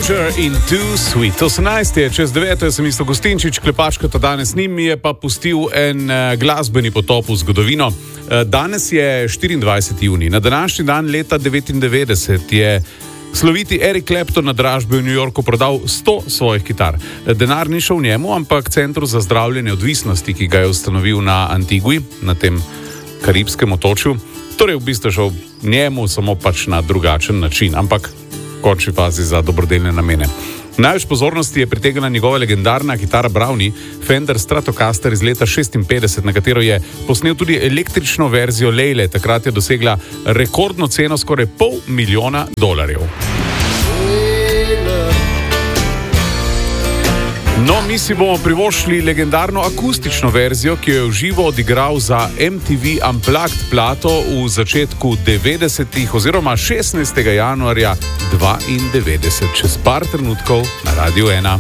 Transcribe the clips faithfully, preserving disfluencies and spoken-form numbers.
Culture in Too Sweet. osemnajst je čez devet, jaz sem Isto Gostinčič, klepačka ta danes njim mi je pa pustil en uh, glasbeni potop v zgodovino. Uh, danes je štiriindvajseti junij. Na današnji dan leta devetindevetdeset je sloviti Eric Clapton na dražbi v New Yorku prodal sto svojih kitar. Denar ni šel njemu, ampak Centru za zdravljenje odvisnosti, ki ga je ustanovil na Antigui, na tem karibskem otočju. Torej v bistvu šel njemu, samo pač na drugačen način, ampak v končni fazi za dobrodelne namene. Največ pozornosti je pritegnila njegova legendarna kitara Brownie, Fender Stratocaster iz leta šestinpetdeset, na katero je posnel tudi električno verzijo Leile. Takrat je dosegla rekordno ceno skoraj pol milijona dolarjev. No, mi si bomo privoščili legendarno akustično verzijo, ki jo je v živo odigral za M T V Unplugged plato v začetku devetdesetih oziroma šestnajstega januarja dvaindevetdeset. Čez par trenutkov na Radiu ena.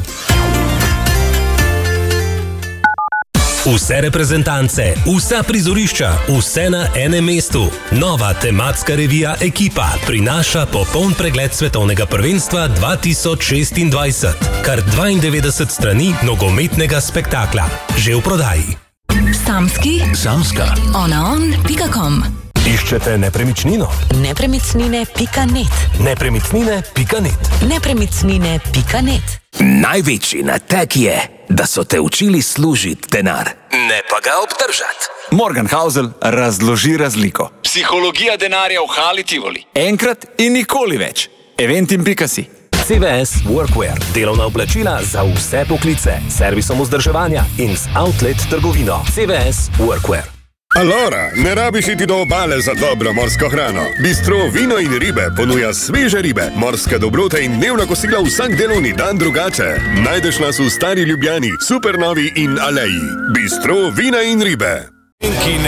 Vse reprezentance, vsa prizorišča, vse na enem mestu. Nova tematska revija Ekipa prinaša popoln pregled svetovnega prvenstva dva tisoč šestindvajset. Kar dvaindevetdeset strani nogometnega spektakla. Že v prodaji. Samski, Samska, onaon pika com. Iščete nepremičnino? Nepremicnine pika net. Nepremičnine pika net. Nepremicnine pika net. največji nateg je, da so te učili služiti denar, ne pa ga obdržati. Morgan Housel razloži razliko. Psihologija denarja v Hali Tivoli. Enkrat in nikoli več. Eventim pika si. C V S Workwear. Delovna oblačila za vse poklice. Servisom vzdrževanja in z outlet trgovino. C V S Workwear. Alora, ne rabiš iti do obale za dobro morsko hrano. Bistro Vino in ribe ponuja sveže ribe, morske dobrote in dnevna kosila vsak delovni dan drugače. Najdeš nas v Stari Ljubljani, Supernovi in Aleji. Bistro Vina in ribe. Ki ne